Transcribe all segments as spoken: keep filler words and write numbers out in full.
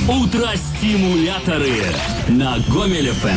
Утро-стимуляторы на Гомель эф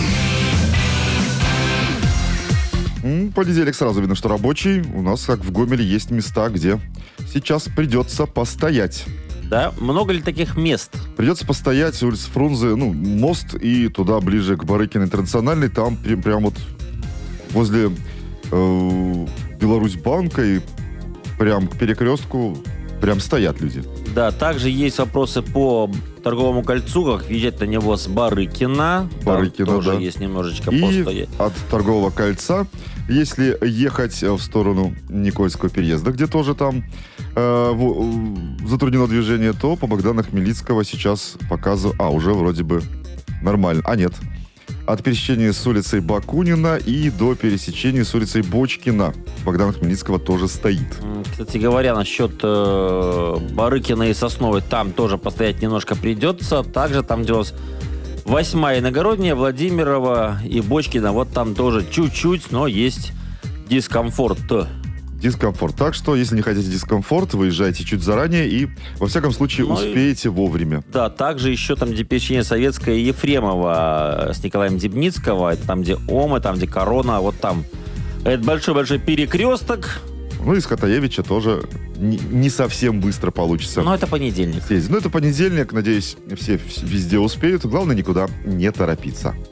эм. Понедельник сразу видно, что рабочий. У нас, как в Гомеле, есть места, где сейчас придется постоять. Да? Много ли таких мест? Придется постоять, улица Фрунзе, ну, мост и туда ближе к Барыкиной Интернациональной. Там прям, прям вот возле э, Беларусь-банка и прям к перекрестку прям стоят люди. Да, также есть вопросы по торговому кольцу, как въезжать на него с Барыкина. Барыкина, Там тоже да. есть немножечко И постоять. от торгового кольца, если ехать в сторону Никольского переезда, где тоже там э, в, затруднено движение, то по Богдана Хмельницкого сейчас показываю... А, уже вроде бы нормально. А, нет. От пересечения с улицей Бакунина и до пересечения с улицей Бочкина Богдана Хмельницкого тоже стоит. Кстати говоря, насчет э, Барыкина и Сосновой, там тоже постоять немножко придется. Также там, где у вас Восьмая Иногородняя, Владимирова и Бочкина, вот там тоже чуть-чуть, но есть дискомфорт. Дискомфорт. Так что, если не хотите дискомфорт, выезжайте чуть заранее и, во всяком случае, ну успеете и, вовремя. Да, также еще там, где пересечение Советская и Ефремова с Николаем Дебницкого, это там, где Омы, там, где Корона, вот там. Это большой-большой перекресток. Ну и с Катаевича тоже не, не совсем быстро получится. Но это понедельник. Съездить. Ну это понедельник, надеюсь, все везде успеют. Главное, никуда не торопиться.